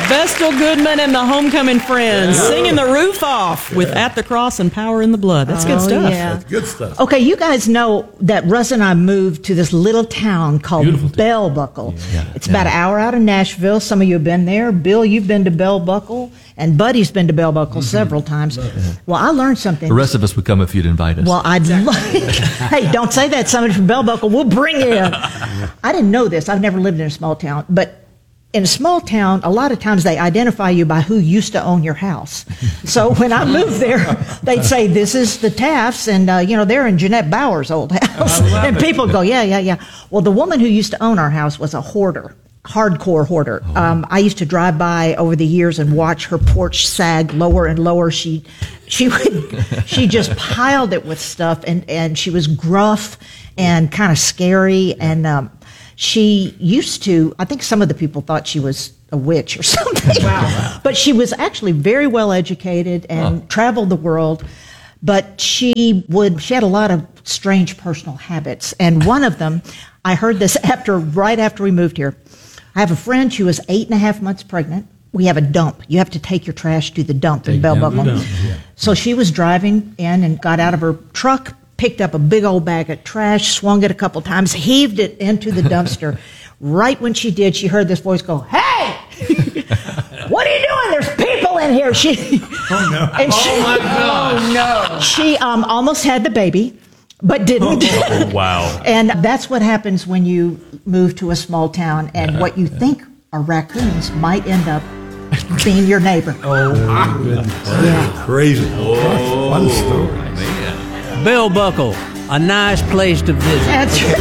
Vestal Goodman and the Homecoming Friends singing the roof off with At the Cross and Power in the Blood. That's good stuff. Yeah. That's good stuff. Okay, you guys know that Russ and I moved to this little town called Bell Buckle. It's about an hour out of Nashville. Some of you have been there. Bill, you've been to Bell Buckle, and Buddy's been to Bell Buckle several times. Well, I learned something. The rest of us would come if you'd invite us. Well, hey, don't say that. Somebody from Bell Buckle, we'll bring you in. I didn't know this. I've never lived in a small town, but in a small town, a lot of times they identify you by who used to own your house. So when I moved there, they'd say, this is the Tafts, and, they're in Jeanette Bauer's old house. And people go, yeah. Well, the woman who used to own our house was a hoarder, hardcore hoarder. I used to drive by over the years and watch her porch sag lower and lower. She just piled it with stuff, and she was gruff and kind of scary, and she used to, I think some of the people thought she was a witch or something. Wow. But she was actually very well educated and traveled the world. But she had a lot of strange personal habits. And one of them, I heard this right after we moved here. I have a friend who was 8.5 months pregnant. We have a dump. You have to take your trash to the dump in Bell Buckle. So she was driving in and got out of her truck, picked up a big old bag of trash, swung it a couple times, heaved it into the dumpster. Right when she did, she heard this voice go, "Hey, what are you doing? There's people in here." She almost had the baby, but didn't. Oh, wow. And that's what happens when you move to a small town, and what you think are raccoons might end up being your neighbor. Oh, my goodness. Crazy. Fun story. Man. Bell Buckle, a nice place to visit. That's right.